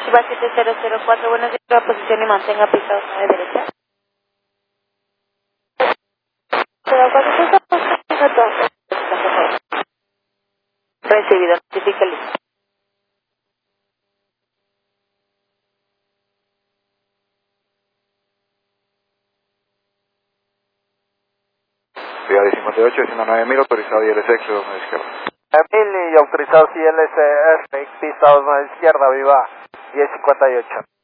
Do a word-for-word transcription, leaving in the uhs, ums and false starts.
Chiva siete cero cero cuatro, buenos días, la posición y mantenga pisado de derecha. Pero cuando se está pasando todo, recibido, notifícale. Ciudad cincuenta y ocho, ciento nueve mil, autorizado y L S X, dos a la izquierda. Emily, autorizado C L S S, pista dos a la izquierda, viva diez cincuenta y ocho.